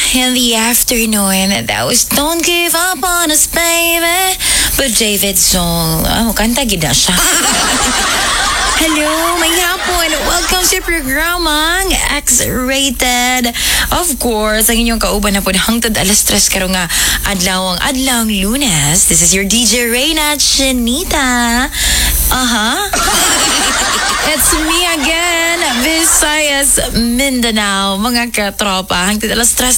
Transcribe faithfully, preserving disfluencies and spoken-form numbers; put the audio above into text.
in the afternoon. That was Don't Give Up on Us, Baby. But David Soul, oh, kanta gid na siya. Hello, may hapon. Welcome sa programang X-Rated. Of course, ang inyong kauban na po hangtod alas tres karong nga adlaw ang adlawng Lunes. This is your D J Reyna Chinita. Uh-huh. It's me again, Visayas, Mindanao. Mga katropa, hangtod alas tres